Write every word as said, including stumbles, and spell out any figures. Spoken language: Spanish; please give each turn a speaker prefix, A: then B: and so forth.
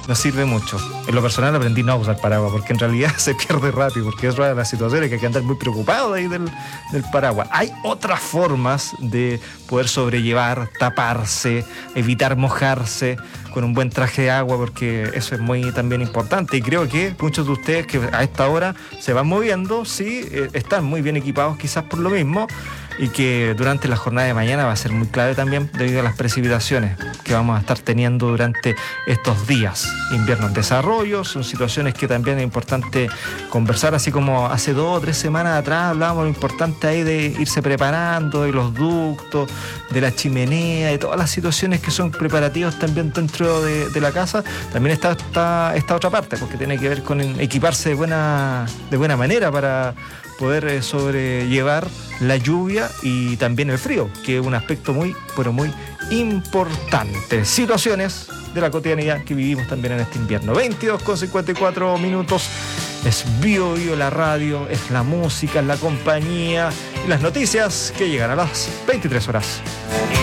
A: no sirve mucho. En lo personal aprendí no a usar paraguas, porque en realidad se pierde rápido, porque es rara la situación, hay que andar muy preocupado de ahí del, del paraguas. Hay otras formas de poder sobrellevar, taparse, evitar mojarse con un buen traje de agua, porque eso es muy también importante, y creo que muchos de ustedes que a esta hora se van moviendo, sí, eh, están muy bien equipados quizás por lo mismo, y que durante la jornada de mañana va a ser muy clave también debido a las precipitaciones que vamos a estar teniendo durante estos días. Invierno en desarrollo, son situaciones que también es importante conversar, así como hace dos o tres semanas atrás hablábamos de lo importante ahí de irse preparando, de los ductos, de la chimenea, de todas las situaciones que son preparativos también dentro de, de la casa. También está esta, esta otra parte, porque tiene que ver con equiparse de buena, de buena manera para poder eh, sobrellevar la lluvia y también el frío, que es un aspecto muy, pero muy importante. Situaciones de la cotidianidad que vivimos también en este invierno. veintidós con cincuenta y cuatro minutos, es Bio Bio la radio, es la música, es la compañía y las noticias que llegan a las veintitrés horas.